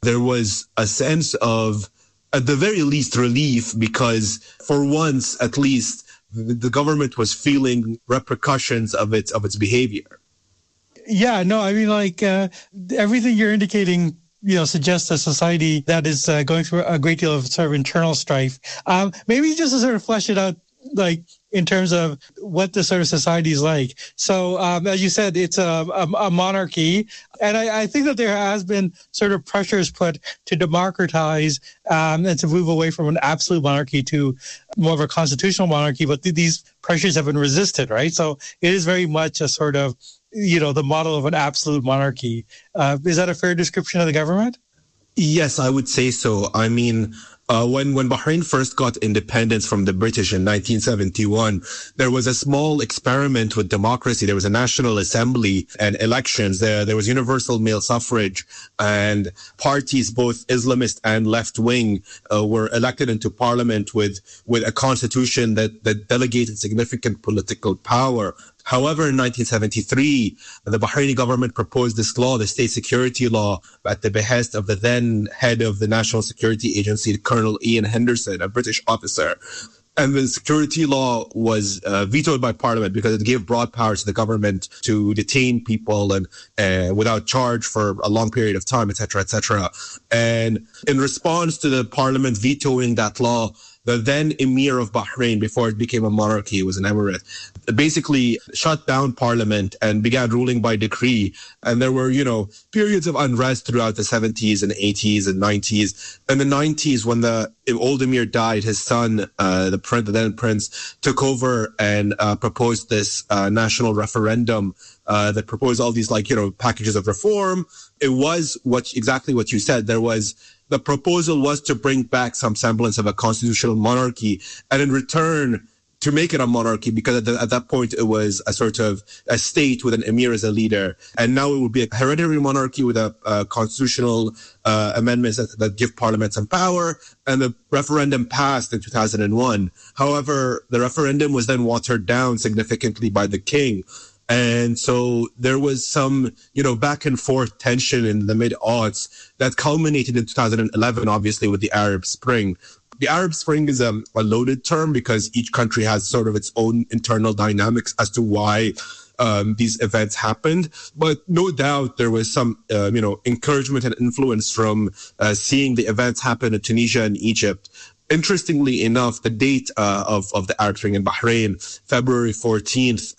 there was a sense of, at the very least, relief, because for once, at least, the government was feeling repercussions of its behavior. Yeah, no, I mean, everything you're indicating, suggests a society that is going through a great deal of sort of internal strife. Maybe just to sort of flesh it out, in terms of what the sort of society is like. So, as you said, it's a monarchy. And I think that there has been sort of pressures put to democratize and to move away from an absolute monarchy to more of a constitutional monarchy. But these pressures have been resisted, right? So it is very much a sort of, the model of an absolute monarchy. Is that a fair description of the government? Yes, I would say so. I mean, when Bahrain first got independence from the British in 1971, there was a small experiment with democracy. There was a national assembly and elections. There was universal male suffrage, and parties, both Islamist and left-wing, were elected into parliament with a constitution that delegated significant political power. However, in 1973, the Bahraini government proposed this law, the state security law, at the behest of the then head of the National Security Agency, Colonel Ian Henderson, a British officer. And the security law was vetoed by Parliament because it gave broad power to the government to detain people and without charge for a long period of time, etc., etc. And in response to the Parliament vetoing that law, the then Emir of Bahrain, before it became a monarchy, it was an emirate, basically shut down Parliament and began ruling by decree. And there were, periods of unrest throughout the 70s and 80s and 90s. In the 90s, when the old Emir died, his son, the then prince, took over and proposed this national referendum that proposed all these packages of reform. It was exactly what you said. The proposal was to bring back some semblance of a constitutional monarchy, and in return to make it a monarchy, because at that point it was a sort of a state with an emir as a leader, and now it would be a hereditary monarchy with a constitutional amendments that give parliament some power. And the referendum passed in 2001. However, the referendum was then watered down significantly by the king. And so there was some, back and forth tension in the mid-aughts that culminated in 2011, obviously, with the Arab Spring. The Arab Spring is a loaded term because each country has sort of its own internal dynamics as to why these events happened. But no doubt there was some, encouragement and influence from seeing the events happen in Tunisia and Egypt. Interestingly enough, the date of the Arab Spring in Bahrain, February 14th,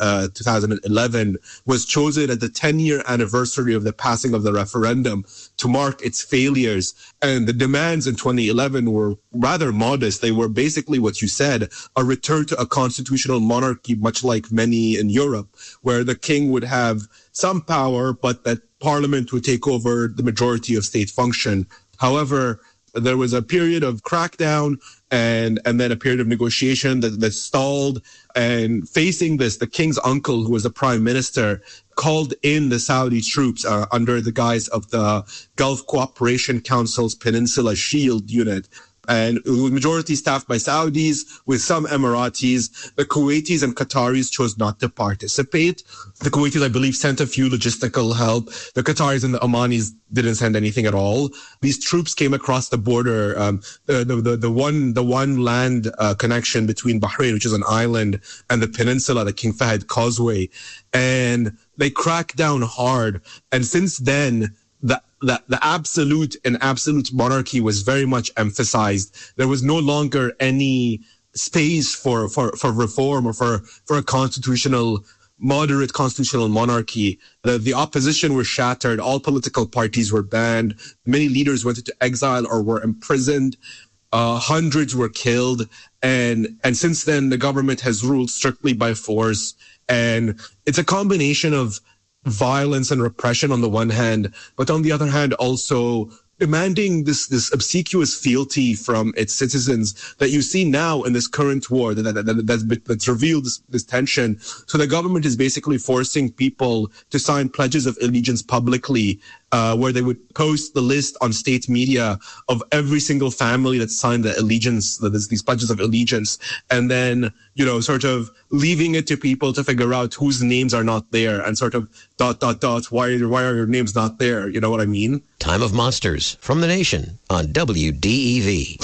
2011, was chosen as the 10-year anniversary of the passing of the referendum to mark its failures. And the demands in 2011 were rather modest. They were basically what you said, a return to a constitutional monarchy, much like many in Europe, where the king would have some power, but that parliament would take over the majority of state function. However, there was a period of crackdown and then a period of negotiation that stalled. And facing this, the king's uncle, who was the prime minister, called in the Saudi troops under the guise of the Gulf Cooperation Council's Peninsula Shield Unit. And it was majority staffed by Saudis with some Emiratis. The Kuwaitis and Qataris chose not to participate. The Kuwaitis, I believe, sent a few logistical help. The Qataris and the Omanis didn't send anything at all. These troops came across the border, the one land connection between Bahrain, which is an island, and the peninsula, the King Fahd Causeway, and they cracked down hard. And since then, the absolute monarchy was very much emphasized. There was no longer any space for reform or for a moderate constitutional monarchy. The opposition were shattered. All political parties were banned. Many leaders went into exile or were imprisoned. Hundreds were killed. And since then, the government has ruled strictly by force. And it's a combination of violence and repression on the one hand, but on the other hand, also demanding this obsequious fealty from its citizens that you see now in this current war that's revealed this tension. So the government is basically forcing people to sign pledges of allegiance publicly where they would post the list on state media of every single family that signed the allegiance, these pledges of allegiance, and then, sort of leaving it to people to figure out whose names are not there and sort of ... why are your names not there? You know what I mean? Time of Monsters from the Nation on WDEV.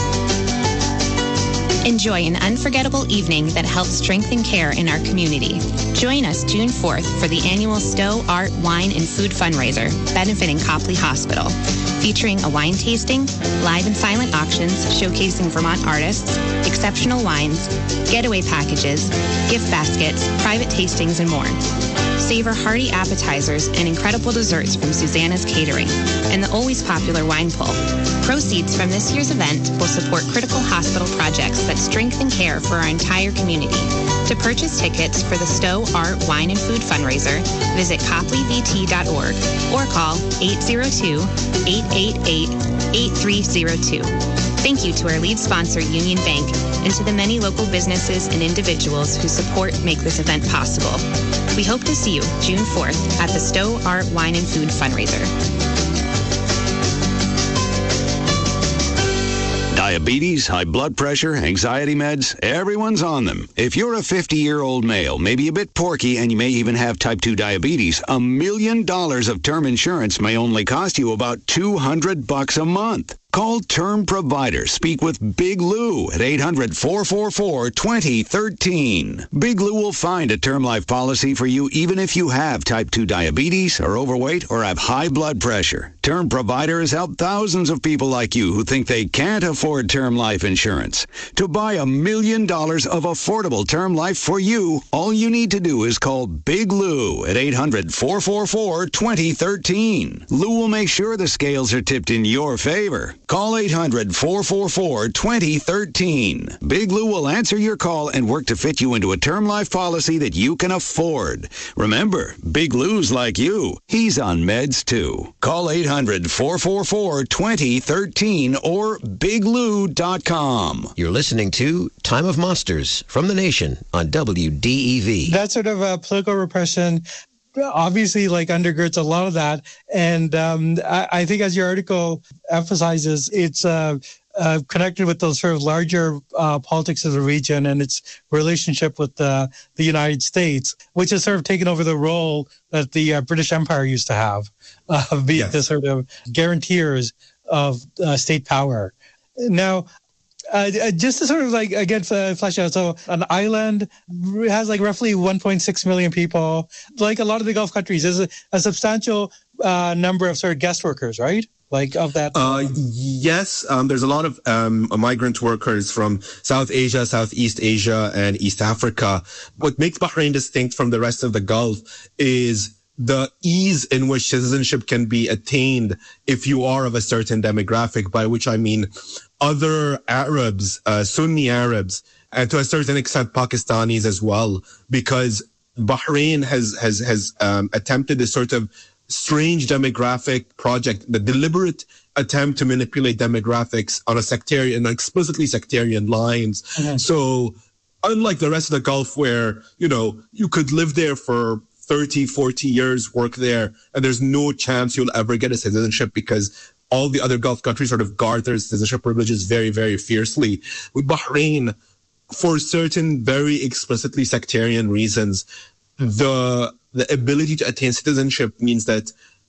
Enjoy an unforgettable evening that helps strengthen care in our community. Join us June 4th for the annual Stowe Art, Wine, and Food fundraiser benefiting Copley Hospital, featuring a wine tasting, live and silent auctions showcasing Vermont artists, exceptional wines, getaway packages, gift baskets, private tastings, and more. Savor hearty appetizers and incredible desserts from Susanna's Catering and the always popular wine pull. Proceeds from this year's event will support critical hospital projects that strengthen care for our entire community. To purchase tickets for the Stowe Art, Wine, and Food fundraiser, visit copleyvt.org or call 802-888-8302. Thank you to our lead sponsor, Union Bank, and to the many local businesses and individuals whose support make this event possible. We hope to see you June 4th at the Stowe Art, Wine, and Food fundraiser. Diabetes, high blood pressure, anxiety meds, everyone's on them. If you're a 50-year-old male, maybe a bit porky, and you may even have type 2 diabetes, $1 million of term insurance may only cost you about $200 a month. Call Term Provider. Speak with Big Lou at 800-444-2013. Big Lou will find a term life policy for you even if you have type 2 diabetes, are overweight, or have high blood pressure. Term Provider has helped thousands of people like you who think they can't afford term life insurance. To buy $1 million of affordable term life for you, all you need to do is call Big Lou at 800-444-2013. Lou will make sure the scales are tipped in your favor. Call 800-444-2013. Big Lou will answer your call and work to fit you into a term life policy that you can afford. Remember, Big Lou's like you. He's on meds too. Call 800-444-2013 or biglou.com. You're listening to Time of Monsters from the Nation on WDEV. That sort of political repression obviously undergirds a lot of that. And I think, as your article emphasizes, it's connected with those sort of larger politics of the region and its relationship with the United States, which has sort of taken over the role that the British Empire used to have, being the sort of guarantors of state power. Now, just to sort of again flesh out, so an island has roughly 1.6 million people. Like a lot of the Gulf countries, there's a substantial number of sort of guest workers, right? Of that. Yes, there's a lot of migrant workers from South Asia, Southeast Asia, and East Africa. What makes Bahrain distinct from the rest of the Gulf is the ease in which citizenship can be attained if you are of a certain demographic, by which I mean other Arabs, Sunni Arabs, and to a certain extent Pakistanis as well, because Bahrain has attempted this sort of strange demographic project, the deliberate attempt to manipulate demographics on explicitly sectarian lines. Mm-hmm. So unlike the rest of the Gulf where, you could live there for 30, 40 years, work there, and there's no chance you'll ever get a citizenship because all the other Gulf countries sort of guard their citizenship privileges very, very fiercely. With Bahrain, for certain very explicitly sectarian reasons, the ability to attain citizenship means that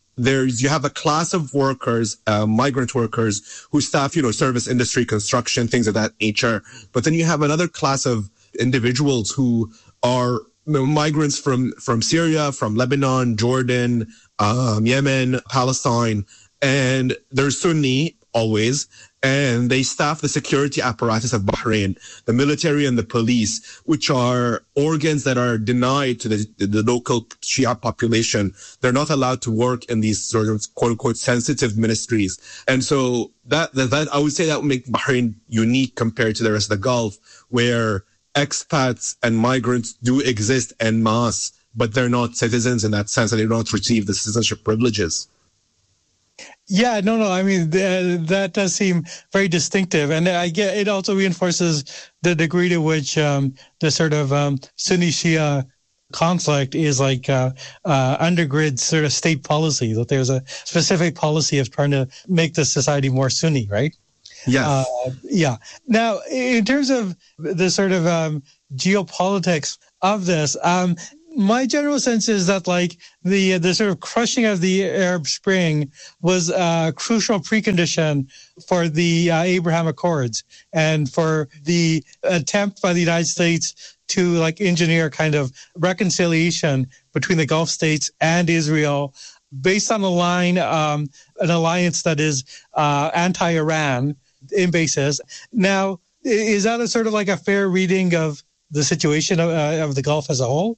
you have a class of workers, migrant workers who staff, service industry, construction, things of that nature. But then you have another class of individuals who are migrants from Syria, from Lebanon, Jordan, Yemen, Palestine, and they're Sunni always, and they staff the security apparatus of Bahrain, the military and the police, which are organs that are denied to the local Shia population. They're not allowed to work in these sort of quote unquote sensitive ministries. And so that I would say that would make Bahrain unique compared to the rest of the Gulf, where expats and migrants do exist en masse, but they're not citizens in that sense, and they don't receive the citizenship privileges. Yeah, no. I mean, that does seem very distinctive, and I get it. Also reinforces the degree to which the sort of Sunni Shia conflict is like undergrid sort of state policy, that there's a specific policy of trying to make the society more Sunni, right? Yes. Yeah. Now, in terms of the sort of geopolitics of this, my general sense is that like the sort of crushing of the Arab Spring was a crucial precondition for the Abraham Accords and for the attempt by the United States to like engineer kind of reconciliation between the Gulf states and Israel based on an alliance that is anti-Iran in basis. Now, is that a sort of like a fair reading of the situation of the Gulf as a whole?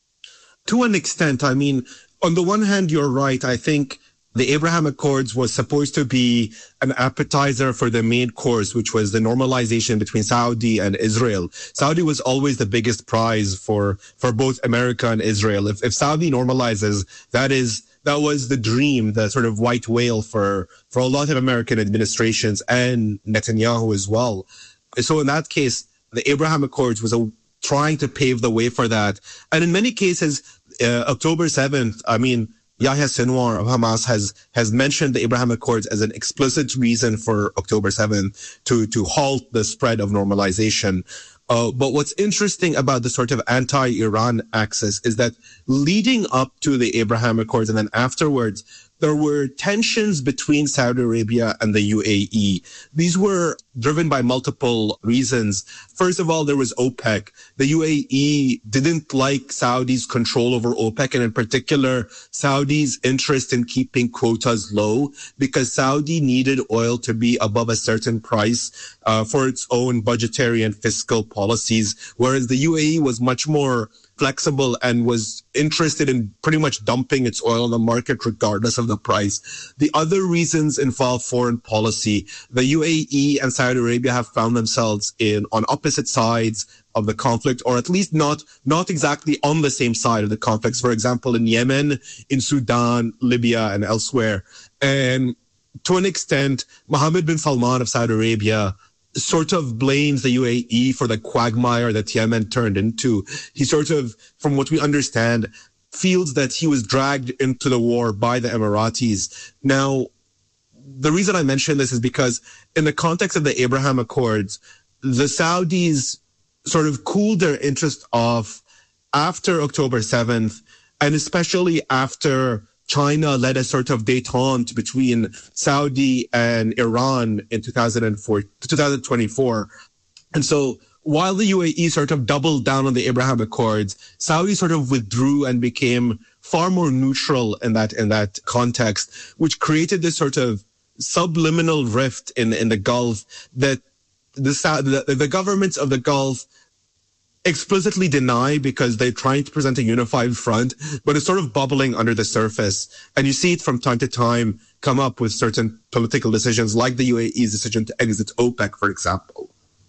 To an extent, I mean, on the one hand, you're right. I think the Abraham Accords was supposed to be an appetizer for the main course, which was the normalization between Saudi and Israel. Saudi was always the biggest prize for both America and Israel. If Saudi normalizes, that was the dream, the sort of white whale for a lot of American administrations and Netanyahu as well. So in that case, the Abraham Accords was trying to pave the way for that. And in many cases, October 7th, I mean, Yahya Sinwar of Hamas has mentioned the Abraham Accords as an explicit reason for October 7th to halt the spread of normalization. But what's interesting about the sort of anti-Iran axis is that leading up to the Abraham Accords and then afterwards, there were tensions between Saudi Arabia and the UAE. These were driven by multiple reasons. First of all, there was OPEC. The UAE didn't like Saudi's control over OPEC, and in particular, Saudi's interest in keeping quotas low, because Saudi needed oil to be above a certain price for its own budgetary and fiscal policies, whereas the UAE was much more flexible and was interested in pretty much dumping its oil on the market regardless of the price. The other reasons involve foreign policy. The UAE and Saudi Arabia have found themselves on opposite sides of the conflict, or at least not exactly on the same side of the conflicts. For example, in Yemen, in Sudan, Libya, and elsewhere. And to an extent, Mohammed bin Salman of Saudi Arabia sort of blames the UAE for the quagmire that Yemen turned into. He sort of, from what we understand, feels that he was dragged into the war by the Emiratis. Now, the reason I mention this is because in the context of the Abraham Accords, the Saudis sort of cooled their interest off after October 7th, and especially after China led a sort of détente between Saudi and Iran in 2024. And so while the UAE sort of doubled down on the Abraham Accords, Saudi sort of withdrew and became far more neutral in that context, which created this sort of subliminal rift in the Gulf that the governments of the Gulf explicitly deny because they're trying to present a unified front, but it's sort of bubbling under the surface. And you see it from time to time come up with certain political decisions, like the UAE's decision to exit OPEC, for example.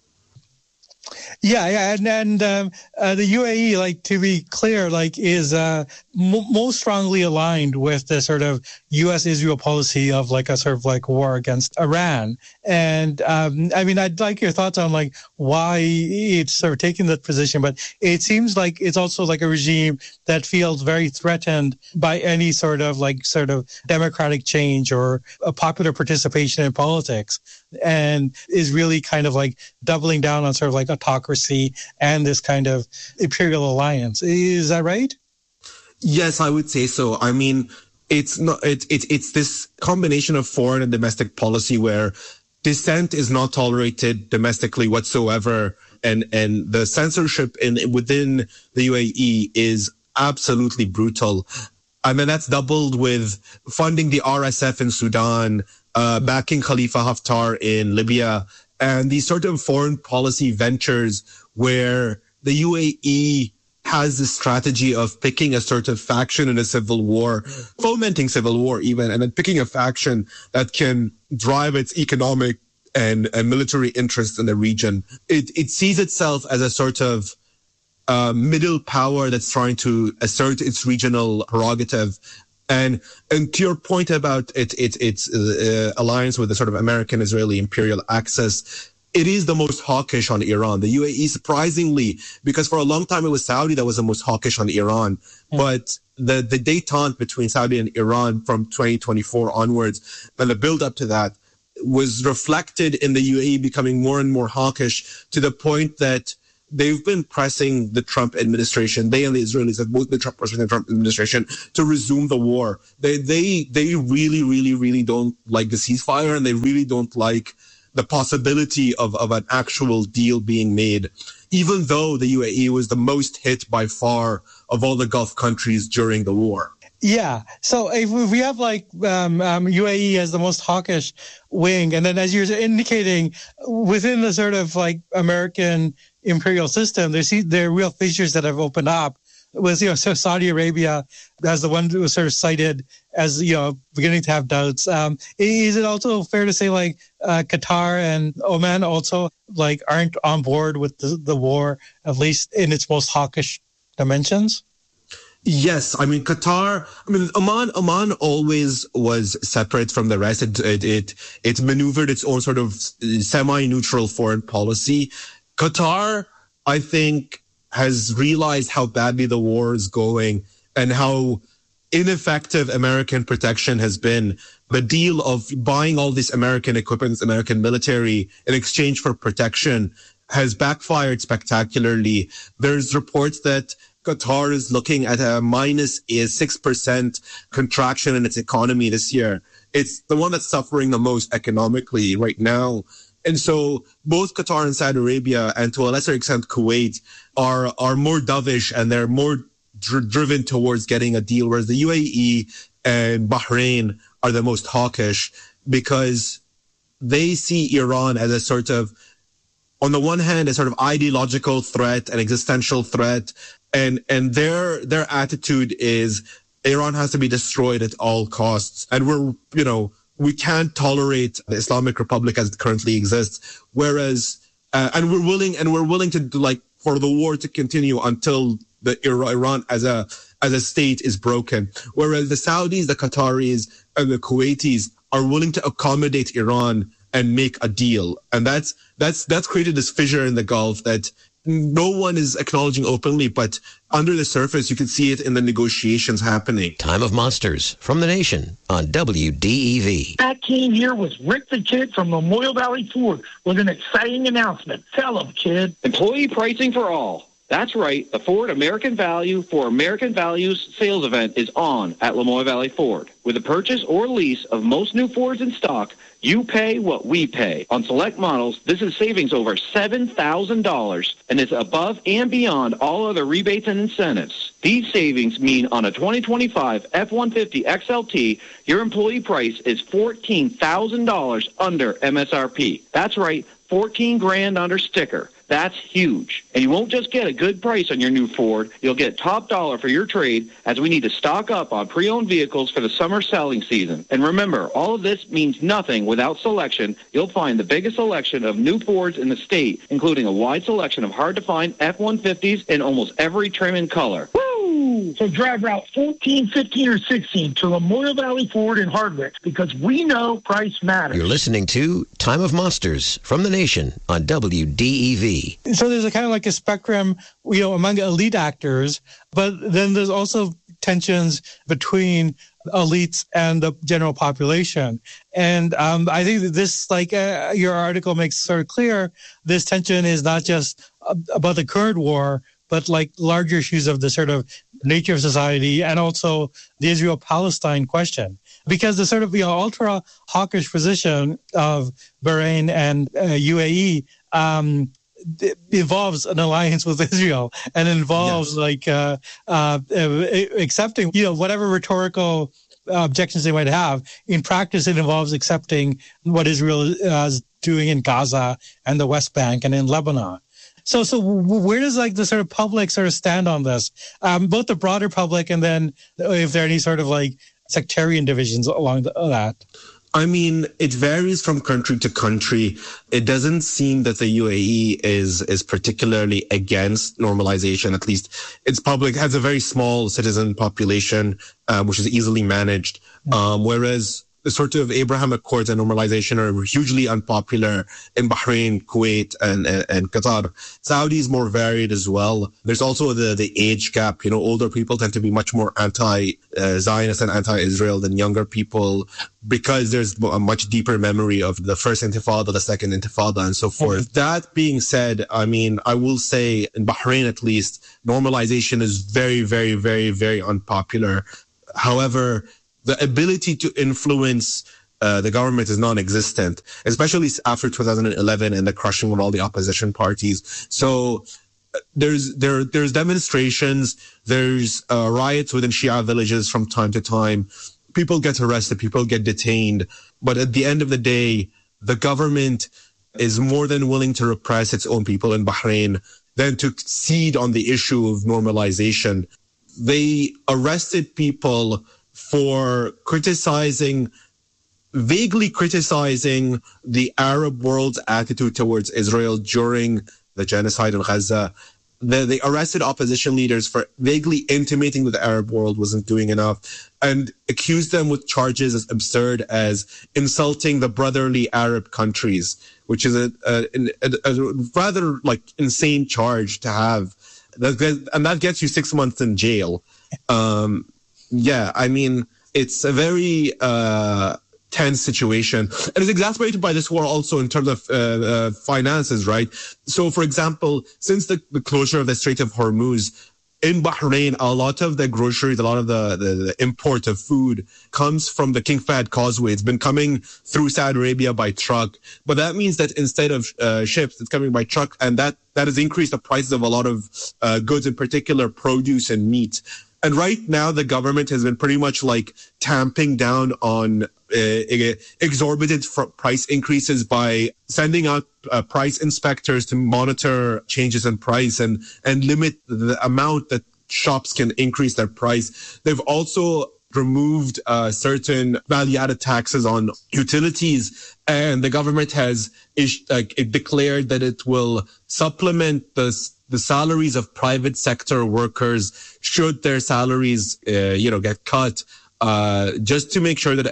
Yeah, and the UAE, like, to be clear, like, is most strongly aligned with the sort of U.S.-Israel policy of like a sort of like war against Iran. And I mean, I'd like your thoughts on like why it's sort of taking that position, but it seems like it's also like a regime that feels very threatened by any sort of democratic change or a popular participation in politics, and is really kind of like doubling down on sort of like autocracy and this kind of imperial alliance. Is that right? Yes, I would say so. I mean, it's this combination of foreign and domestic policy where dissent is not tolerated domestically whatsoever, and the censorship within the UAE is absolutely brutal. I mean, that's doubled with funding the RSF in Sudan, backing Khalifa Haftar in Libya, and these sort of foreign policy ventures where the UAE has this strategy of picking a sort of faction in a civil war, fomenting civil war even, and then picking a faction that can drive its economic and military interests in the region. It sees itself as a sort of middle power that's trying to assert its regional prerogative. And to your point about its alliance with the sort of American-Israeli imperial axis, it is the most hawkish on Iran. The UAE, surprisingly, because for a long time it was Saudi that was the most hawkish on Iran. But the détente between Saudi and Iran from 2024 onwards, and the build up to that, was reflected in the UAE becoming more and more hawkish, to the point that they've been pressing the Trump administration, they and the Israelis, both the Trump and the Trump administration, to resume the war. They really, really, really don't like the ceasefire, and they really don't like the possibility of an actual deal being made, even though the UAE was the most hit by far of all the Gulf countries during the war. Yeah. So if we have like UAE as the most hawkish wing, and then as you're indicating, within the sort of like American imperial system, there are real fissures that have opened up. With, so Saudi Arabia as the one that was sort of cited as, beginning to have doubts. Is it also fair to say like Qatar and Oman also like aren't on board with the war, at least in its most hawkish dimensions? Yes, I mean Oman always was separate from the rest. It maneuvered its own sort of semi-neutral foreign policy. Qatar, I think, has realized how badly the war is going and how ineffective American protection has been. The deal of buying all this American equipment, American military, in exchange for protection has backfired spectacularly. There's reports that Qatar is looking at a minus 6% contraction in its economy this year. It's the one that's suffering the most economically right now. And so both Qatar and Saudi Arabia, and to a lesser extent Kuwait, are more dovish, and they're more driven towards getting a deal, whereas the UAE and Bahrain are the most hawkish, because they see Iran as a sort of, on the one hand, a sort of ideological threat, an existential threat, and their attitude is Iran has to be destroyed at all costs, and we can't tolerate the Islamic Republic as it currently exists. Whereas, and we're willing to for the war to continue until the Iran as a state is broken. Whereas the Saudis, the Qataris, and the Kuwaitis are willing to accommodate Iran and make a deal, and that's created this fissure in the Gulf that no one is acknowledging openly, but under the surface, you can see it in the negotiations happening. Time of Monsters from the Nation on WDEV. Pat Keen here with Rick the Kid from Memorial Valley Ford with an exciting announcement. Tell him, kid. Employee pricing for all. That's right. The Ford American Value for American Values sales event is on at Lamoille Valley Ford. With a purchase or lease of most new Fords in stock, you pay what we pay. On select models, this is savings over $7,000, and it's above and beyond all other rebates and incentives. These savings mean on a 2025 F-150 XLT, your employee price is $14,000 under MSRP. That's right, $14,000 under sticker. That's huge. And you won't just get a good price on your new Ford. You'll get top dollar for your trade, as we need to stock up on pre-owned vehicles for the summer selling season. And remember, all of this means nothing without selection. You'll find the biggest selection of new Fords in the state, including a wide selection of hard-to-find F-150s in almost every trim and color. Woo! So drive Route 14, 15, or 16 to Memorial Valley Ford in Hardwick, because we know price matters. You're listening to Time of Monsters from the Nation on WDEV. So there's a kind of like a spectrum, among elite actors, but then there's also tensions between elites and the general population. And I think that this, your article makes sort of clear, this tension is not just about the current war, but like larger issues of the sort of nature of society, and also the Israel-Palestine question. Because the sort of ultra hawkish position of Bahrain and UAE involves an alliance with Israel, and involves accepting whatever rhetorical objections they might have. In practice, it involves accepting what Israel is doing in Gaza and the West Bank and in Lebanon. So where does the sort of public sort of stand on this? Both the broader public, and then if there are any sort of sectarian divisions along that. I mean, it varies from country to country. It doesn't seem that the UAE is particularly against normalization. At least its public has a very small citizen population, which is easily managed. Whereas the sort of Abraham Accords and normalization are hugely unpopular in Bahrain, Kuwait, and Qatar. Saudi is more varied as well. There's also the age gap. Older people tend to be much more anti-Zionist and anti-Israel than younger people, because there's a much deeper memory of the first intifada, the second intifada, and so forth. That being said, I mean, I will say in Bahrain at least, normalization is very, very, very, very unpopular. However, the ability to influence the government is non-existent, especially after 2011 and the crushing of all the opposition parties. So there's demonstrations, there's riots within Shia villages from time to time. People get arrested, people get detained. But at the end of the day, the government is more than willing to repress its own people in Bahrain than to cede on the issue of normalization. They arrested people for vaguely criticizing the Arab world's attitude towards Israel during the genocide in Gaza. They arrested opposition leaders for vaguely intimating that the Arab world wasn't doing enough, and accused them with charges as absurd as insulting the brotherly Arab countries, which is a rather insane charge to have. And that gets you 6 months in jail. I mean, it's a very tense situation. And it's exacerbated by this war also in terms of finances, right? So, for example, since the closure of the Strait of Hormuz, in Bahrain, a lot of the groceries, a lot of the import of food comes from the King Fahd Causeway. It's been coming through Saudi Arabia by truck. But that means that instead of ships, it's coming by truck. And that has increased the prices of a lot of goods, in particular produce and meat. And right now, the government has been pretty much tamping down on exorbitant price increases by sending out price inspectors to monitor changes in price and limit the amount that shops can increase their price. They've also removed certain value-added taxes on utilities, and the government has declared that it will supplement the salaries of private sector workers should their salaries, get cut, just to make sure that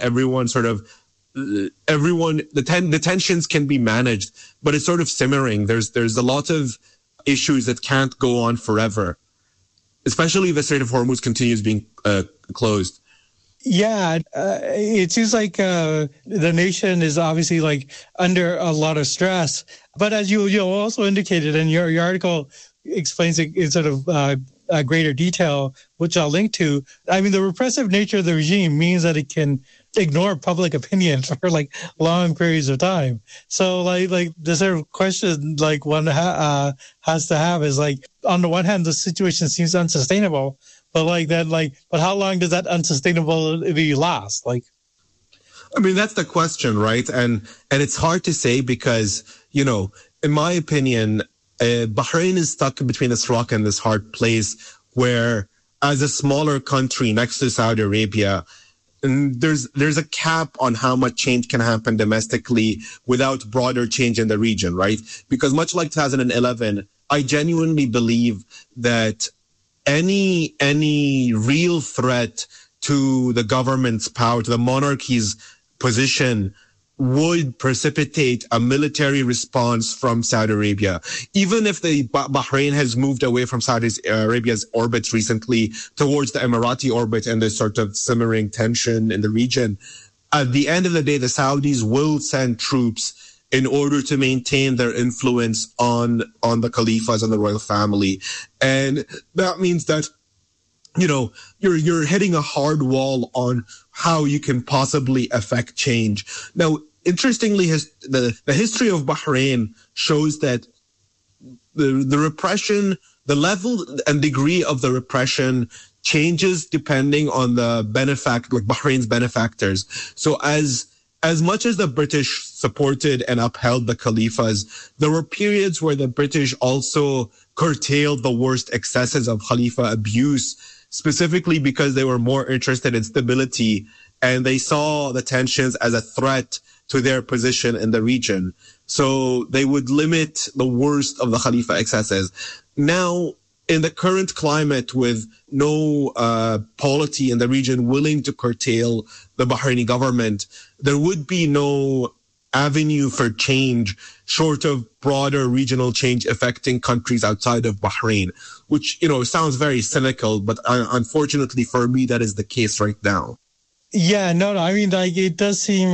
the tensions can be managed, but it's sort of simmering. There's a lot of issues that can't go on forever, especially if the Strait of Hormuz continues being closed. Yeah, it seems like the nation is obviously under a lot of stress. But as you also indicated, and your article explains it in sort of greater detail, which I'll link to. I mean, the repressive nature of the regime means that it can ignore public opinion for long periods of time. So the sort of question one has to have is on the one hand, the situation seems unsustainable. But but how long does that unsustainability last? I mean, that's the question, right? And it's hard to say because, in my opinion, Bahrain is stuck between this rock and this hard place where, as a smaller country next to Saudi Arabia, there's a cap on how much change can happen domestically without broader change in the region, right? Because much like 2011, I genuinely believe that any real threat to the government's power, to the monarchy's position, would precipitate a military response from Saudi Arabia. Even if Bahrain has moved away from Saudi Arabia's orbit recently towards the Emirati orbit and there's sort of simmering tension in the region, at the end of the day, the Saudis will send troops in order to maintain their influence on the Khalifas and the royal family. And that means that, you're hitting a hard wall on how you can possibly affect change. Now, interestingly, the history of Bahrain shows that the repression, the level and degree of the repression changes depending on the Bahrain's benefactors. So as much as the British supported and upheld the Khalifas, there were periods where the British also curtailed the worst excesses of Khalifa abuse, specifically because they were more interested in stability and they saw the tensions as a threat to their position in the region. So they would limit the worst of the Khalifa excesses. Now, in the current climate with no polity in the region willing to curtail the Bahraini government, there would be no avenue for change short of broader regional change affecting countries outside of Bahrain, which, sounds very cynical, but unfortunately for me, that is the case right now. Yeah, no, I mean, it does seem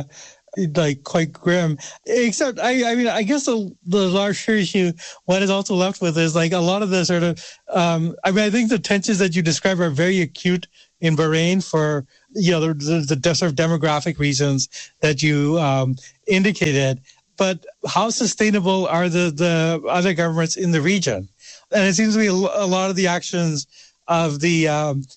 quite grim. Except, I guess the larger issue one is also left with is a lot of the sort of, I think the tensions that you describe are very acute in Bahrain for, the sort of demographic reasons that you indicated. But how sustainable are the other governments in the region? And it seems to me a lot of the actions of the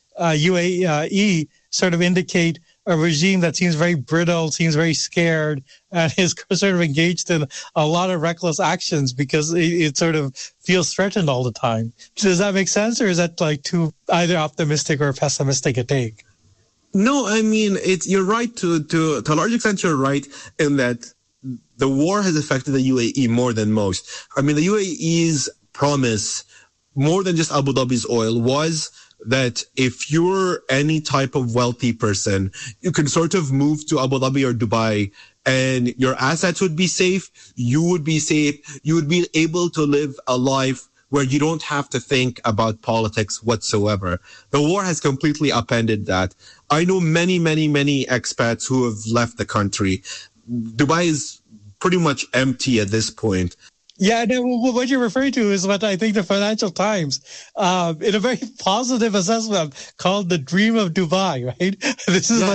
UAE sort of indicate a regime that seems very brittle, seems very scared, and is sort of engaged in a lot of reckless actions because it sort of feels threatened all the time. Does that make sense, or is that too either optimistic or pessimistic a take? No, I mean, you're right to a large extent. You're right in that the war has affected the UAE more than most. I mean, the UAE's promise, more than just Abu Dhabi's oil, was that if you're any type of wealthy person, you can sort of move to Abu Dhabi or Dubai and your assets would be safe. You would be safe. You would be able to live a life where you don't have to think about politics whatsoever. The war has completely upended that. I know many, many, many expats who have left the country. Dubai is pretty much empty at this point. Yeah, no, what you're referring to is what I think the Financial Times, in a very positive assessment, called the dream of Dubai, right? This is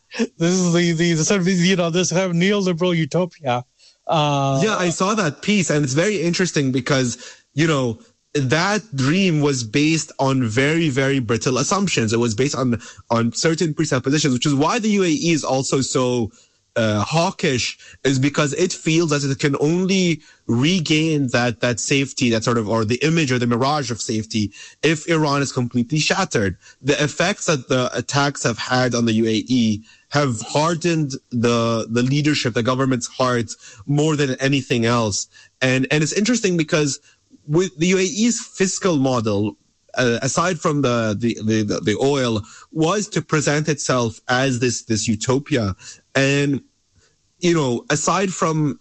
the sort of, this kind of neoliberal utopia. Yeah, I saw that piece, and it's very interesting because, that dream was based on very, very brittle assumptions. It was based on certain presuppositions, which is why the UAE is also so hawkish, is because it feels as it can only regain that safety, that sort of, or the image or the mirage of safety, if Iran is completely shattered. The effects that the attacks have had on the UAE have hardened the leadership, the government's hearts more than anything else. And it's interesting because with the UAE's fiscal model, aside from the oil, was to present itself as this utopia. And, aside from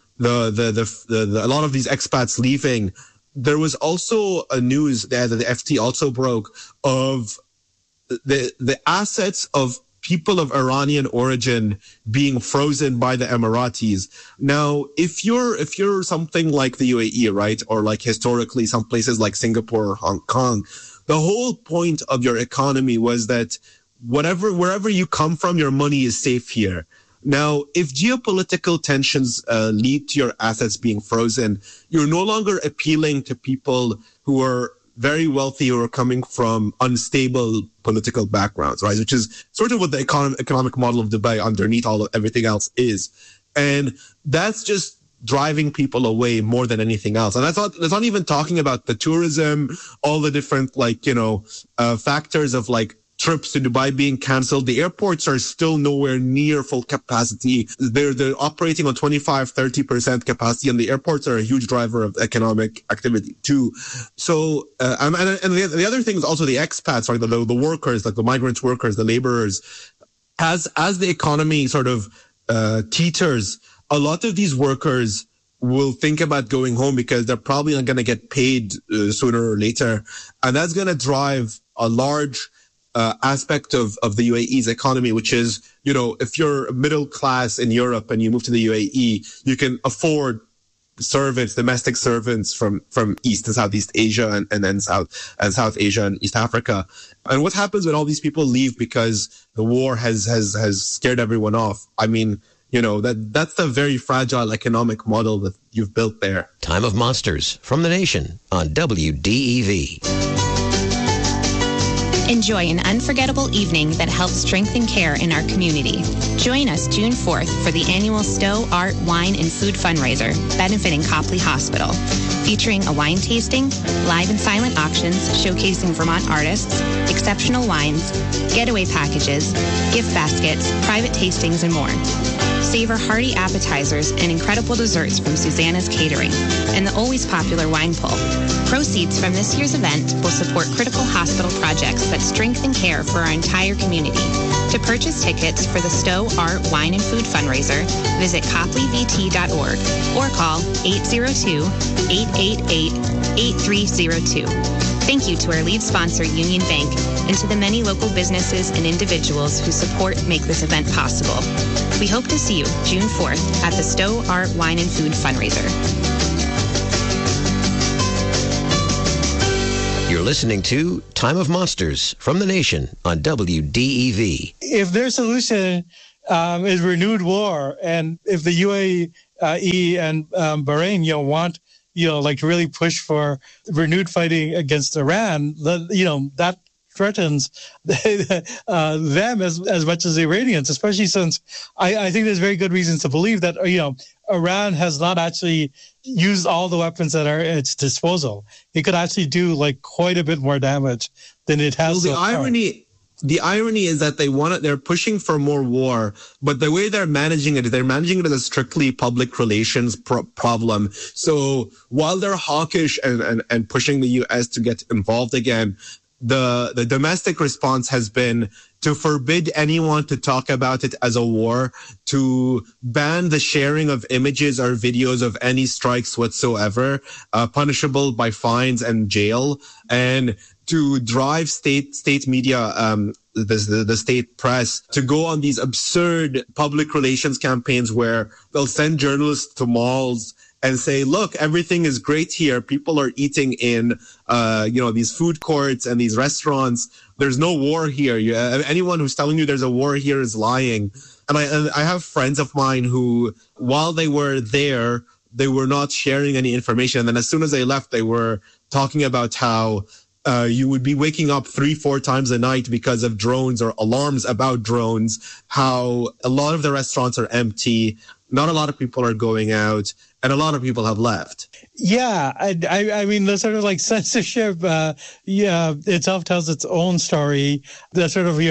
a lot of these expats leaving, there was also a news that the FT also broke of the assets of people of Iranian origin being frozen by the Emiratis. Now, if you're something like the UAE, right, or historically some places like Singapore or Hong Kong, the whole point of your economy was that wherever you come from, your money is safe here. Now, if geopolitical tensions lead to your assets being frozen, you're no longer appealing to people who are very wealthy or coming from unstable political backgrounds, right? Which is sort of what the economic model of Dubai underneath everything else is. And that's just driving people away more than anything else. And that's not even talking about the tourism, all the different factors of trips to Dubai being canceled. The airports are still nowhere near full capacity. They're operating on 25-30% capacity, and the airports are a huge driver of economic activity too. So, and the other thing is also the expats, right? The workers, the migrant workers, the laborers. As the economy sort of teeters, a lot of these workers will think about going home because they're probably not going to get paid sooner or later. And that's going to drive a large aspect of the UAE's economy, which is, if you're middle class in Europe and you move to the UAE, you can afford domestic servants from East and Southeast Asia and then South Asia and East Africa. And what happens when all these people leave because the war has scared everyone off? I mean, that's the very fragile economic model that you've built there. Time of Monsters from the Nation on WDEV. Enjoy an unforgettable evening that helps strengthen care in our community. Join us June 4th for the annual Stowe Art, Wine, and Food fundraiser benefiting Copley Hospital, featuring a wine tasting, live and silent auctions showcasing Vermont artists, exceptional wines, getaway packages, gift baskets, private tastings, and more. Savor hearty appetizers and incredible desserts from Susanna's Catering and the always popular wine pull. Proceeds from this year's event will support critical hospital projects that strengthen care for our entire community. To purchase tickets for the Stowe Art, Wine, and Food fundraiser, visit copleyvt.org or call 802-888-8302. Thank you to our lead sponsor, Union Bank, and to the many local businesses and individuals whose support make this event possible. We hope to see you June 4th at the Stowe Art, Wine, and Food fundraiser. You're listening to Time of Monsters from the Nation on WDEV. If their solution is renewed war, and if the UAE and Bahrain, want, like to really push for renewed fighting against Iran, that threatens them as much as the Iranians, especially since I think there's very good reasons to believe that, Iran has not actually used all the weapons that are at its disposal. It could actually do quite a bit more damage than it has. Well, the irony is that they're pushing for more war, but the way they're managing it as a strictly public relations problem. So while they're hawkish and pushing the U.S. to get involved again, the domestic response has been to forbid anyone to talk about it as a war, to ban the sharing of images or videos of any strikes whatsoever, punishable by fines and jail, and to drive state media, the state press, to go on these absurd public relations campaigns where they'll send journalists to malls and say, look, everything is great here. People are eating in, these food courts and these restaurants. There's no war here. Anyone who's telling you there's a war here is lying. And I have friends of mine who, while they were there, they were not sharing any information. And then as soon as they left, they were talking about how you would be waking up 3-4 times a night because of drones or alarms about drones, how a lot of the restaurants are empty, not a lot of people are going out, and a lot of people have left. Yeah, I mean, the sort of censorship, itself tells its own story. The sort of,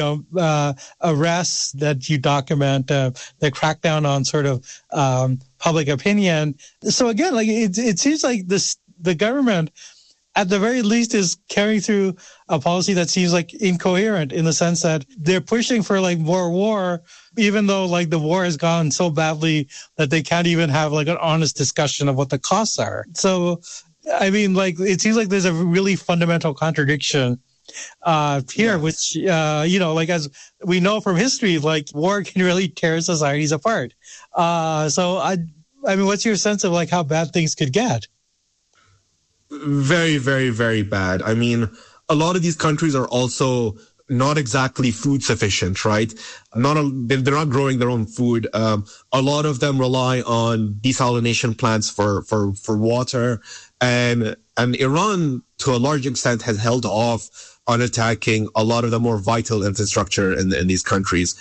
arrests that you document, the crackdown on sort of public opinion. So again, it seems like the government, at the very least, is carrying through a policy that seems incoherent in the sense that they're pushing for more war, even though the war has gone so badly that they can't even have an honest discussion of what the costs are. So, I mean, it seems like there's a really fundamental contradiction here, which, as we know from history, war can really tear societies apart. So, I mean, what's your sense of how bad things could get? Very, very, very bad. I mean, a lot of these countries are also not exactly food sufficient, right? They're not growing their own food. A lot of them rely on desalination plants for water, and Iran, to a large extent, has held off on attacking a lot of the more vital infrastructure in these countries.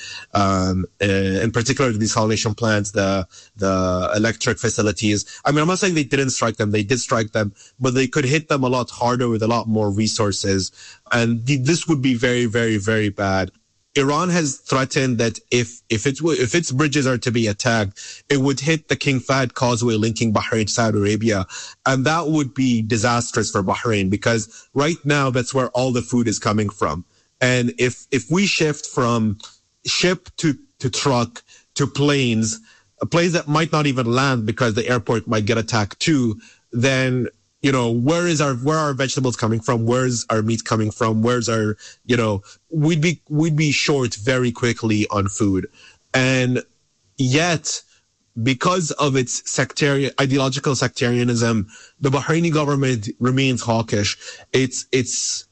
In particular, the desalination plants, the electric facilities. I mean, I'm not saying they didn't strike them. They did strike them, but they could hit them a lot harder with a lot more resources. And this would be very, very, very bad. Iran has threatened that if its bridges are to be attacked, it would hit the King Fahd Causeway linking Bahrain to Saudi Arabia. And that would be disastrous for Bahrain because right now that's where all the food is coming from. And if we shift from ship to truck to planes, a place that might not even land because the airport might get attacked too, then where are our vegetables coming from? Where's our meat coming from? Where's our, we'd be short very quickly on food. And yet, because of its ideological sectarianism, the Bahraini government remains hawkish. It's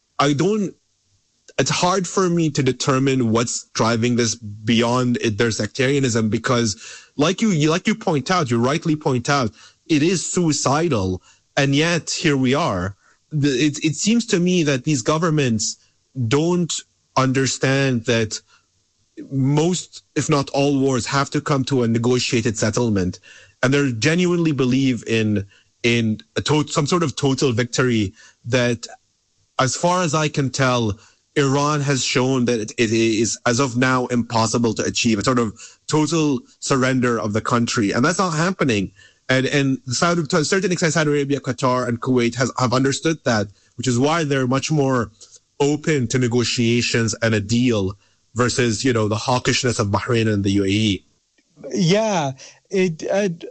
hard for me to determine what's driving this beyond their sectarianism because like you rightly point out, it is suicidal. And yet, here we are. It seems to me that these governments don't understand that most, if not all, wars have to come to a negotiated settlement. And they genuinely believe in some sort of total victory that, as far as I can tell, Iran has shown that it is, as of now, impossible to achieve a sort of total surrender of the country. And that's not happening. And to a certain extent, Saudi Arabia, Qatar, and Kuwait have understood that, which is why they're much more open to negotiations and a deal versus, the hawkishness of Bahrain and the UAE. Yeah, it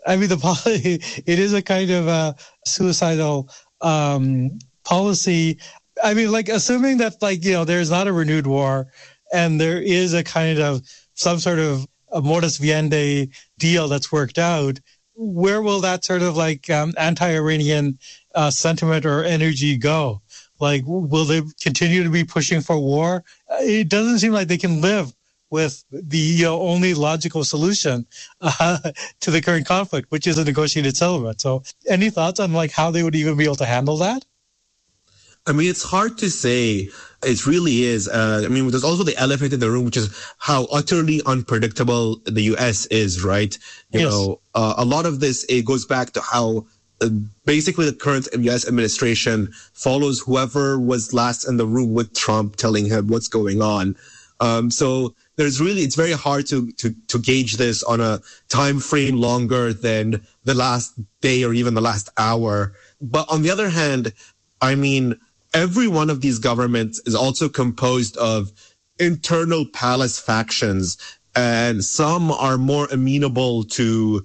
is a kind of a suicidal policy. I mean, like, assuming that, like, there's not a renewed war and there is a kind of some sort of a modus vivendi deal that's worked out, where will that sort of like anti-Iranian sentiment or energy go? Like, will they continue to be pushing for war? It doesn't seem like they can live with the only logical solution to the current conflict, which is a negotiated settlement. So any thoughts on like how they would even be able to handle that? I mean, it's hard to say. It really is. There's also the elephant in the room, which is how utterly unpredictable the U.S. is, right? A lot of this, it goes back to how basically the current U.S. administration follows whoever was last in the room with Trump, telling him what's going on. So it's very hard to gauge this on a time frame longer than the last day or even the last hour. But on the other hand, I mean, every one of these governments is also composed of internal palace factions, and some are more amenable to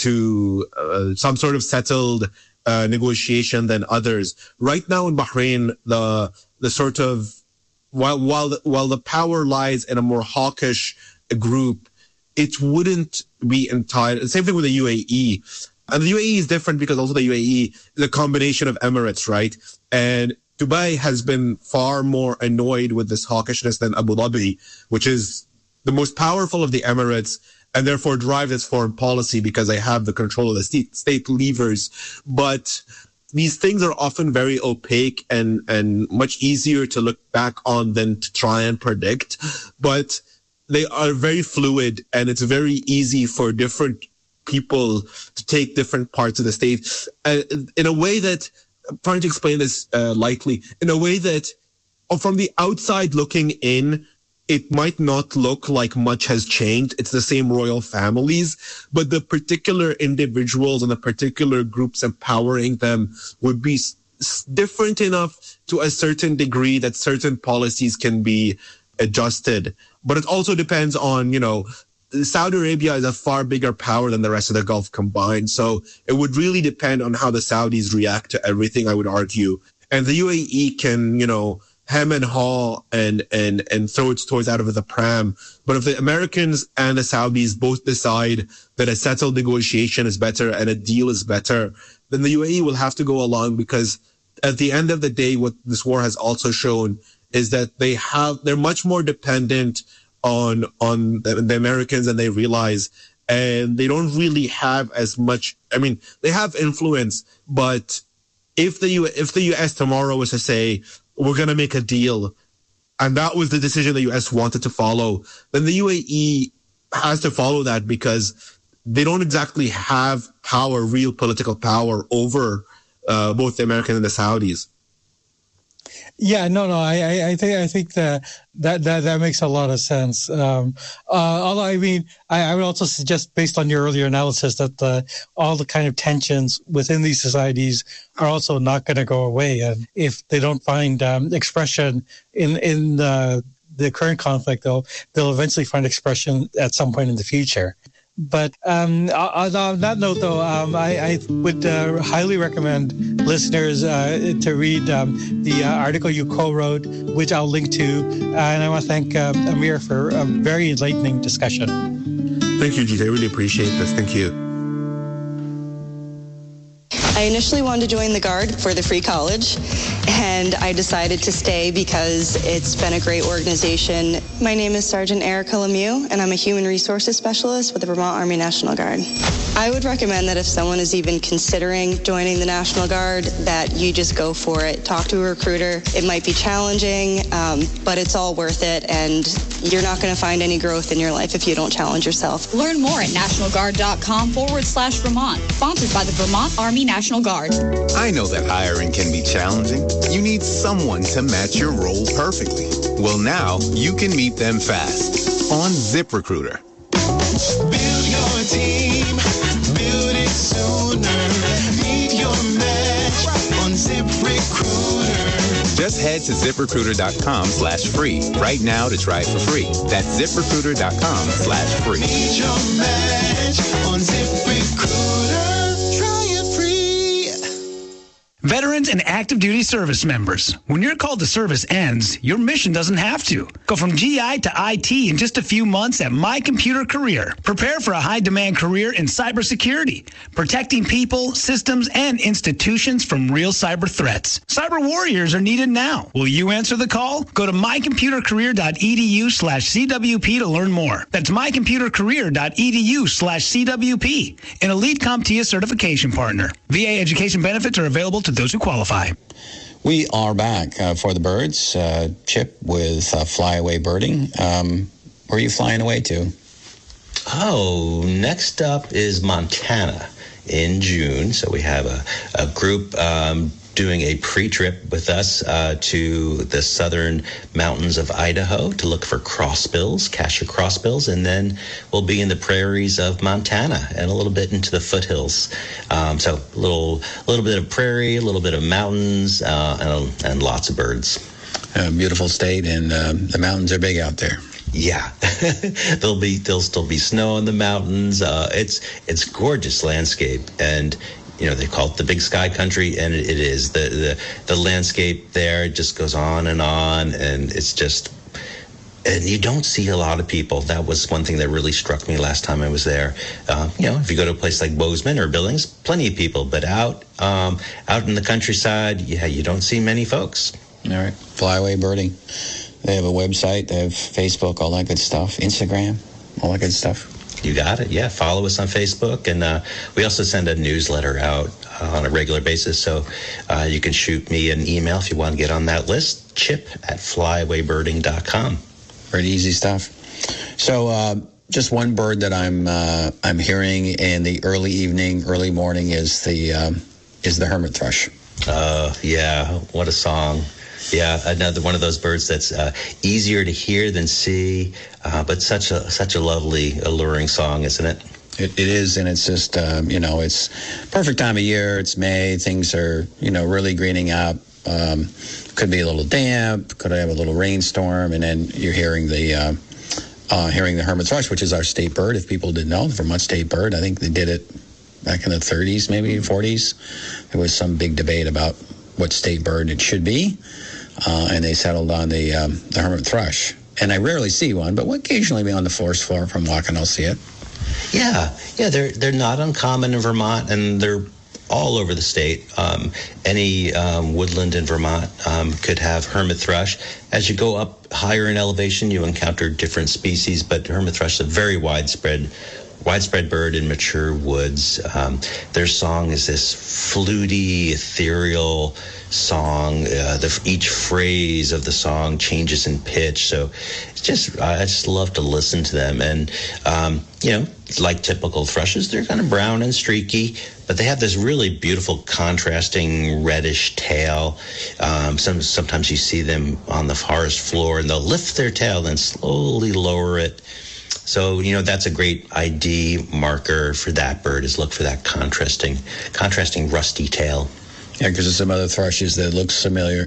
some sort of settled negotiation than others. Right now in Bahrain, the sort of while the power lies in a more hawkish group, it wouldn't be entirely. Same thing with the UAE. And the UAE is different because also the UAE is a combination of Emirates, right? And Dubai has been far more annoyed with this hawkishness than Abu Dhabi, which is the most powerful of the Emirates and therefore drives its foreign policy because they have the control of the state levers. But these things are often very opaque and much easier to look back on than to try and predict. But they are very fluid, and it's very easy for different people to take different parts of the state in a way that, I'm trying to explain this lightly, in a way that from the outside looking in, it might not look like much has changed. It's the same royal families, but the particular individuals and the particular groups empowering them would be different enough to a certain degree that certain policies can be adjusted. But it also depends on, Saudi Arabia is a far bigger power than the rest of the Gulf combined. So it would really depend on how the Saudis react to everything, I would argue. And the UAE can, hem and haw and throw its toys out of the pram. But if the Americans and the Saudis both decide that a settled negotiation is better and a deal is better, then the UAE will have to go along, because at the end of the day, what this war has also shown is that they're much more dependent on the Americans than they realize, and they don't really have as much. I mean, they have influence, but if the U.S. tomorrow was to say, we're going to make a deal, and that was the decision the U.S. wanted to follow, then the UAE has to follow that, because they don't exactly have power, real political power over both the Americans and the Saudis. Yeah, no, I think that makes a lot of sense. Although, I mean, I would also suggest, based on your earlier analysis, that all the kind of tensions within these societies are also not going to go away. And if they don't find expression in the current conflict, they'll eventually find expression at some point in the future. But on that note, though, I would highly recommend listeners to read the article you co-wrote, which I'll link to. And I want to thank Amir for a very enlightening discussion. Thank you, Jeet. I really appreciate this. Thank you. I initially wanted to join the Guard for the free college, and I decided to stay because it's been a great organization. My name is Sergeant Erica Lemieux, and I'm a human resources specialist with the Vermont Army National Guard. I would recommend that if someone is even considering joining the National Guard, that you just go for it. Talk to a recruiter. It might be challenging, but it's all worth it, and you're not going to find any growth in your life if you don't challenge yourself. Learn more at nationalguard.com/Vermont. Sponsored by the Vermont Army National Guard. I know that hiring can be challenging. You need someone to match your role perfectly. Well, now you can meet them fast on ZipRecruiter. Build your team, build it sooner. Meet your match on ZipRecruiter. Just head to ZipRecruiter.com/free right now to try it for free. That's ZipRecruiter.com/free. Need your match on ZipRecruiter. Try it free. Veterans and active duty service members, when your call to service ends, your mission doesn't have to. Go from GI to IT in just a few months at My Computer Career. Prepare for a high-demand career in cybersecurity, protecting people, systems, and institutions from real cyber threats. Cyber warriors are needed now. Will you answer the call? Go to mycomputercareer.edu/CWP to learn more. That's mycomputercareer.edu/CWP, an Elite CompTIA certification partner. VA education benefits are available to those who qualify. We are back for the birds, Chip, with Flyaway Birding. Where are you flying away to? Oh, next up is Montana in June. So we have a group doing a pre-trip with us to the southern mountains of Idaho to look for crossbills, Cassia crossbills, and then we'll be in the prairies of Montana and a little bit into the foothills. So a little bit of prairie, a little bit of mountains, and lots of birds. Beautiful state, and the mountains are big out there. Yeah, there'll still be snow in the mountains. It's gorgeous landscape, and they call it the Big Sky Country, and it is. The landscape there just goes on, and it's just, and you don't see a lot of people. That was one thing that really struck me last time I was there. If you go to a place like Bozeman or Billings, plenty of people, but out in the countryside, you don't see many folks. All right, Flyaway Birding. They have a website, they have Facebook, all that good stuff, Instagram, all that good stuff. You got it. Yeah. Follow us on Facebook. And we also send a newsletter out on a regular basis. So you can shoot me an email if you want to get on that list, chip@flyawaybirding.com. Pretty easy stuff. So just one bird that I'm hearing in the early evening, early morning is the hermit thrush. Yeah. What a song. Yeah, another one of those birds that's easier to hear than see, but such a lovely, alluring song, isn't it? It is, and it's just, it's perfect time of year. It's May. Things are, really greening up. Could be a little damp. Could have a little rainstorm, and then you're hearing the hermit thrush, which is our state bird. If people didn't know, the Vermont state bird. I think they did it back in the 30s, maybe 40s. There was some big debate about what state bird it should be. And they settled on the hermit thrush. And I rarely see one, but occasionally on the forest floor from walking, I'll see it. Yeah, they're not uncommon in Vermont, and they're all over the state. Any woodland in Vermont could have hermit thrush. As you go up higher in elevation, you encounter different species, but hermit thrush is a very widespread bird in mature woods. Their song is this fluty, ethereal song. Each phrase of the song changes in pitch, so I just love to listen to them. And like typical thrushes, they're kind of brown and streaky, but they have this really beautiful contrasting reddish tail. Sometimes you see them on the forest floor, and they'll lift their tail and slowly lower it. So, that's a great ID marker for that bird, is look for that contrasting rusty tail. Yeah, because there's some other thrushes that look similar.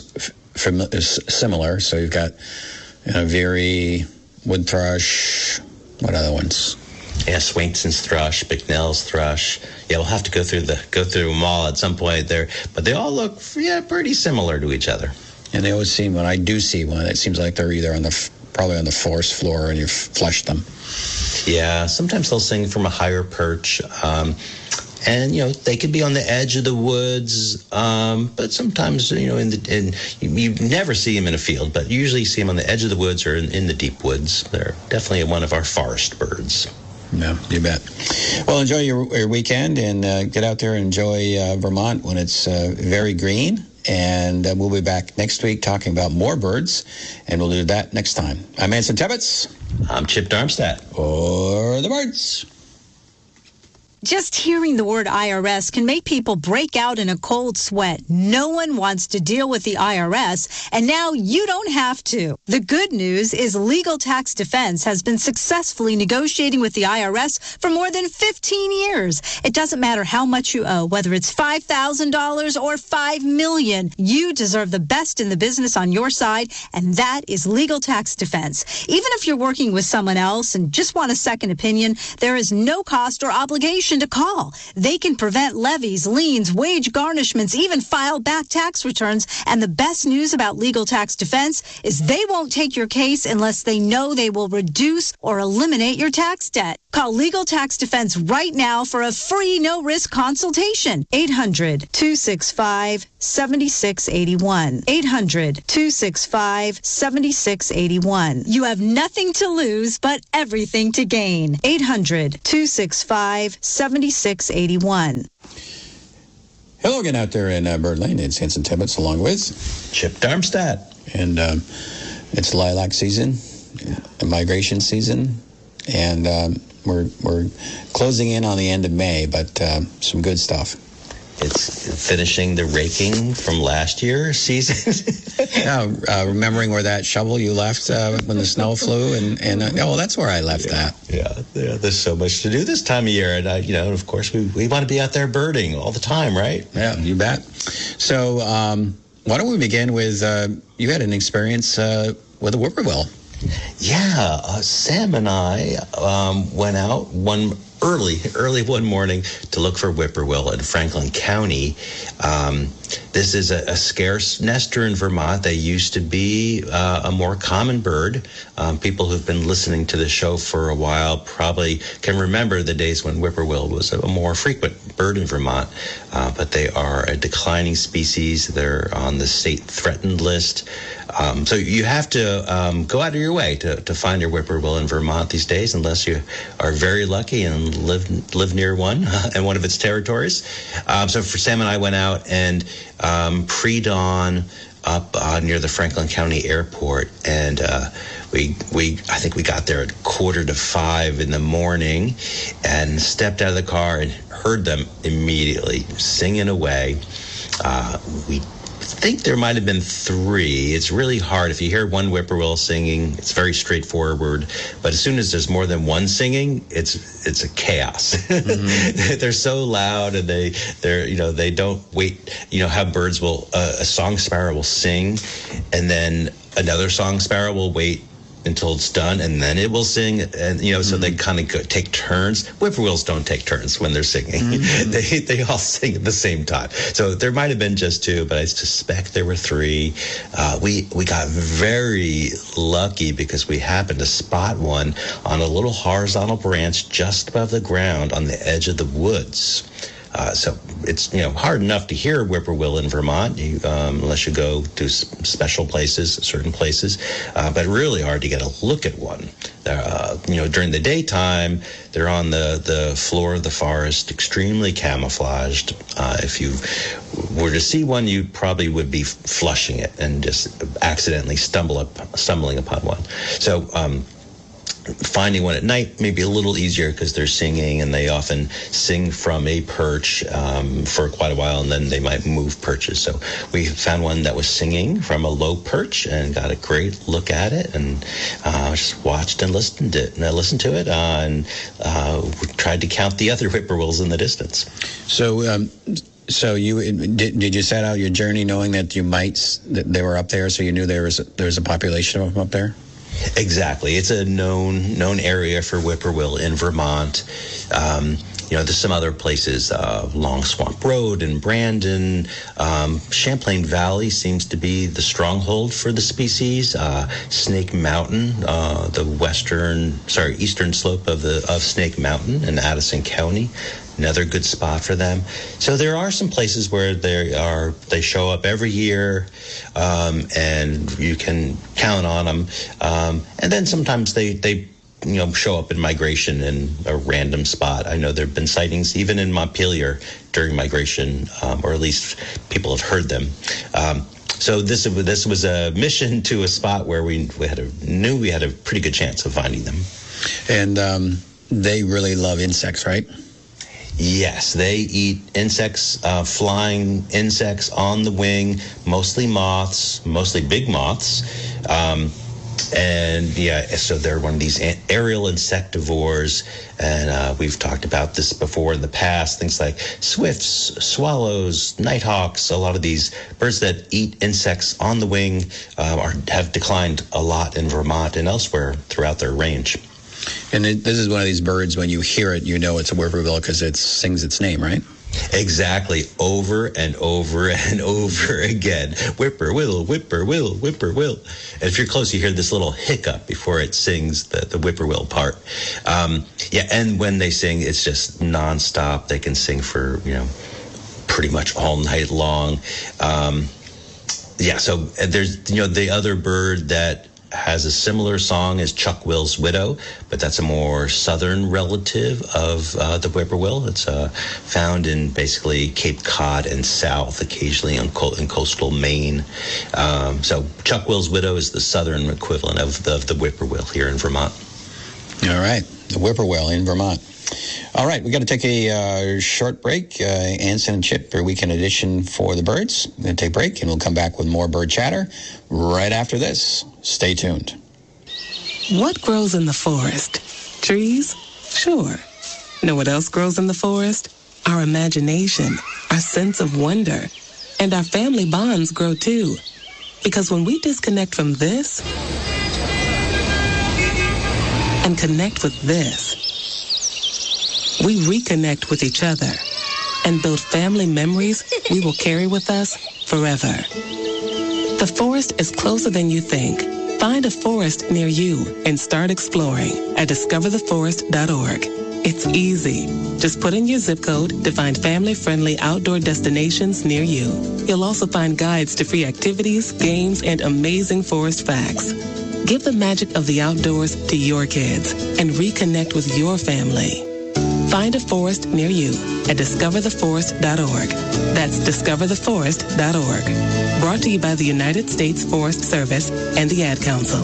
So you've got, Veery, wood thrush. What other ones? Yeah, Swainson's thrush, Bicknell's thrush. Yeah, we'll have to go through them all at some point there, but they all look pretty similar to each other. And they always seem, when I do see one, it seems like they're either probably on the forest floor, and you flush them. Yeah, sometimes they'll sing from a higher perch. And, they could be on the edge of the woods, but sometimes, you never see them in a field, but you usually see them on the edge of the woods or in the deep woods. They're definitely one of our forest birds. Yeah, you bet. Well, enjoy your weekend, and get out there and enjoy Vermont when it's very green. And we'll be back next week talking about more birds, and we'll do that next time. I'm Anson Tebbets. I'm Chip Darmstadt. For the birds. Just hearing the word IRS can make people break out in a cold sweat. No one wants to deal with the IRS, and now you don't have to. The good news is Legal Tax Defense has been successfully negotiating with the IRS for more than 15 years. It doesn't matter how much you owe, whether it's $5,000 or $5 million. You deserve the best in the business on your side, and that is Legal Tax Defense. Even if you're working with someone else and just want a second opinion, there is no cost or obligation to call. They can prevent levies, liens, wage garnishments, even file back tax returns. And the best news about Legal Tax Defense is they won't take your case unless they know they will reduce or eliminate your tax debt. Call Legal Tax Defense right now for a free no-risk consultation. 800-265-7681. 800-265-7681. You have nothing to lose but everything to gain. 800-265-7681. Hello again out there in Bird Lane. It's Hanson Tibbetts along with Chip Darmstadt. And it's lilac season, migration season, and we're closing in on the end of May, but some good stuff. It's finishing the raking from last year's season. Remembering where that shovel you left when the snow flew, and that's where I left that. Yeah, there's so much to do this time of year, and of course we want to be out there birding all the time, right? Yeah, you bet. So why don't we begin with you had an experience with a whippoorwill? Yeah, Sam and I went out early one morning to look for whippoorwill in Franklin County. This is a scarce nester in Vermont. They used to be a more common bird. People who've been listening to the show for a while probably can remember the days when whippoorwill was a more frequent bird in Vermont. But they are a declining species. They're on the state threatened list. So you have to go out of your way to find your whippoorwill in Vermont these days, unless you are very lucky and live near one in one of its territories. So for Sam and I went out and pre-dawn up near the Franklin County Airport, and I think we got there at 4:45 in the morning, and stepped out of the car and heard them immediately singing away. We think there might have been 3. It's really hard. If you hear one whippoorwill singing, it's very straightforward. But as soon as there's more than one singing, it's a chaos. Mm-hmm. They're so loud, and they don't wait. How birds will a song sparrow will sing, and then another song sparrow will wait until it's done, and then it will sing, and so they kind of take turns. Whippoorwills don't take turns when they're singing. Mm-hmm. They all sing at the same time. So there might have been just 2, but I suspect there were 3. We got very lucky because we happened to spot one on a little horizontal branch just above the ground on the edge of the woods. So it's hard enough to hear whippoorwill in Vermont, unless you go to special places, certain places, but really hard to get a look at one. During the daytime, they're on the floor of the forest, extremely camouflaged. If you were to see one, you probably would be flushing it and just accidentally stumbling upon one. So finding one at night may be a little easier because they're singing, and they often sing from a perch for quite a while, and then they might move perches. So we found one that was singing from a low perch and got a great look at it, and just watched and listened to it, and we tried to count the other whippoorwills in the distance. So you did you set out your journey knowing that that they were up there, so you knew there was a population of them up there? Exactly. It's a known area for whippoorwill in Vermont. There's some other places, Long Swamp Road in Brandon. Champlain Valley seems to be the stronghold for the species. Snake Mountain, the eastern slope of Snake Mountain in Addison County. Another good spot for them. So there are some places where they show up every year, and you can count on them. And then sometimes they show up in migration in a random spot. I know there have been sightings even in Montpelier during migration, or at least people have heard them. So this was a mission to a spot where we knew we had a pretty good chance of finding them. And they really love insects, right? Yes, they eat insects, flying insects on the wing, mostly moths, mostly big moths. And yeah, so they're one of these aerial insectivores, and we've talked about this before in the past. Things like swifts, swallows, nighthawks, a lot of these birds that eat insects on the wing have declined a lot in Vermont and elsewhere throughout their range. And this is one of these birds, when you hear it, you know it's a whippoorwill because it sings its name, right? Exactly, over and over and over again. Whippoorwill, whippoorwill, whippoorwill. And if you're close, you hear this little hiccup before it sings the whippoorwill part. And when they sing, it's just nonstop. They can sing for, pretty much all night long. So there's, the other bird that has a similar song as Chuck-will's widow, but that's a more southern relative of the whippoorwill. It's found in basically Cape Cod and south, occasionally in coastal Maine. So Chuck-will's widow is the southern equivalent of the whippoorwill here in Vermont. All right, the whippoorwill in Vermont. All right, we got to take a short break. Anson and Chip, your weekend edition for the birds. We're going to take a break, and we'll come back with more bird chatter right after this. Stay tuned. What grows in the forest? Trees? Sure. Know what else grows in the forest? Our imagination, our sense of wonder, and our family bonds grow too. Because when we disconnect from this and connect with this, we reconnect with each other and build family memories we will carry with us forever. The forest is closer than you think. Find a forest near you and start exploring at discovertheforest.org. It's easy. Just put in your zip code to find family-friendly outdoor destinations near you. You'll also find guides to free activities, games, and amazing forest facts. Give the magic of the outdoors to your kids and reconnect with your family. Find a forest near you at discovertheforest.org. That's discovertheforest.org. Brought to you by the United States Forest Service and the Ad Council.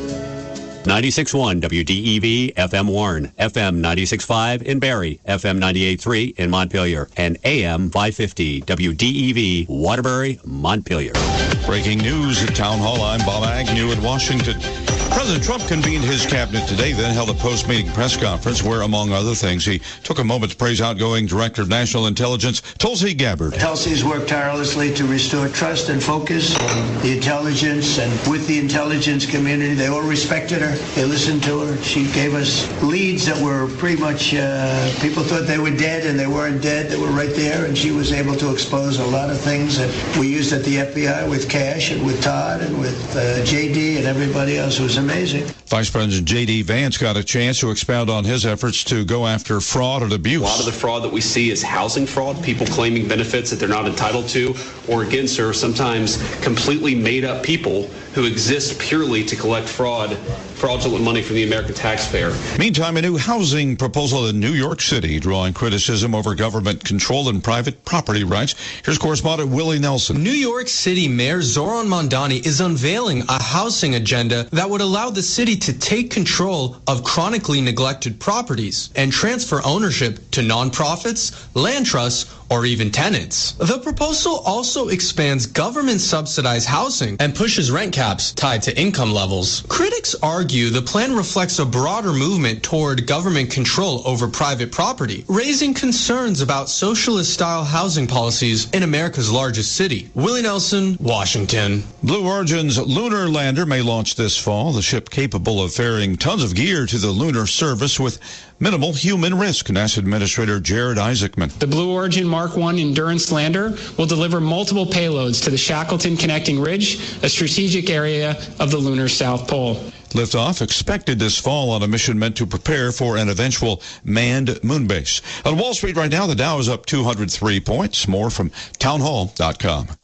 96.1 WDEV FM Warren, FM 96.5 in Barrie, FM 98.3 in Montpelier, and AM 550 WDEV Waterbury, Montpelier. Breaking news at Town Hall. I'm Bob Agnew in Washington. President Trump convened his cabinet today, then held a post-meeting press conference where, among other things, he took a moment to praise outgoing Director of National Intelligence, Tulsi Gabbard. Tulsi's worked tirelessly to restore trust and focus on the intelligence, and with the intelligence community, they all respected her. They listened to her. She gave us leads that were pretty much, people thought they were dead, and they weren't dead. They were right there, and she was able to expose a lot of things that we used at the FBI with Cash and with Todd and with JD and everybody else. It was amazing. Vice President J.D. Vance got a chance to expound on his efforts to go after fraud and abuse. A lot of the fraud that we see is housing fraud, people claiming benefits that they're not entitled to, or again, sir, sometimes completely made up people who exist purely to collect fraudulent money from the American taxpayer. Meantime, a new housing proposal in New York City drawing criticism over government control and private property rights. Here's correspondent Willie Nelson. New York City Mayor Zoran Mondani is unveiling a housing agenda that would allow the city to take control of chronically neglected properties and transfer ownership to nonprofits, land trusts, or even tenants. The proposal also expands government-subsidized housing and pushes rent caps tied to income levels. Critics argue the plan reflects a broader movement toward government control over private property, raising concerns about socialist-style housing policies in America's largest city. Willie Nelson, Washington. Blue Origin's lunar lander may launch this fall, the ship capable of ferrying tons of gear to the lunar surface with minimal human risk, NASA Administrator Jared Isaacman. The Blue Origin Mark I Endurance lander will deliver multiple payloads to the Shackleton Connecting Ridge, a strategic area of the lunar South Pole. Liftoff expected this fall on a mission meant to prepare for an eventual manned moon base. On Wall Street right now, the Dow is up 203 points. More from townhall.com.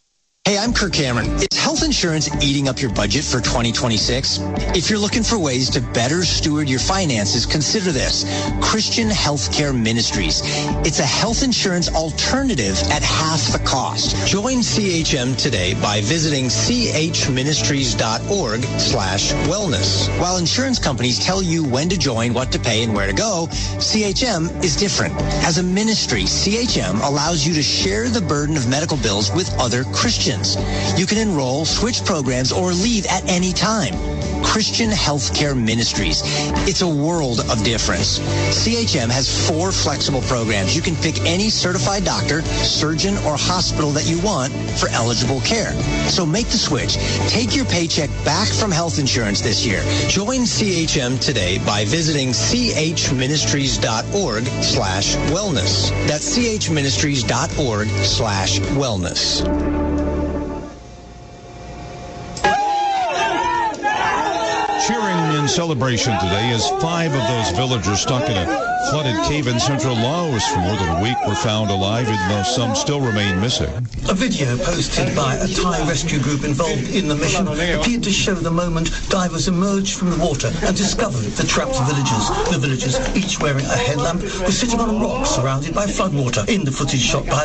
Hey, I'm Kirk Cameron. Is health insurance eating up your budget for 2026? If you're looking for ways to better steward your finances, consider this. Christian Healthcare Ministries. It's a health insurance alternative at half the cost. Join CHM today by visiting chministries.org/wellness. While insurance companies tell you when to join, what to pay, and where to go, CHM is different. As a ministry, CHM allows you to share the burden of medical bills with other Christians. You can enroll, switch programs, or leave at any time. Christian Healthcare Ministries. It's a world of difference. CHM has 4 flexible programs. You can pick any certified doctor, surgeon, or hospital that you want for eligible care. So make the switch. Take your paycheck back from health insurance this year. Join CHM today by visiting chministries.org/wellness. That's chministries.org/wellness. Cheering in celebration today as 5 of those villagers stuck in a flooded cave in central Laos for more than a week were found alive, even though some still remain missing. A video posted by a Thai rescue group involved in the mission appeared to show the moment divers emerged from the water and discovered the trapped villagers. The villagers, each wearing a headlamp, were sitting on a rock surrounded by floodwater. In the footage shot by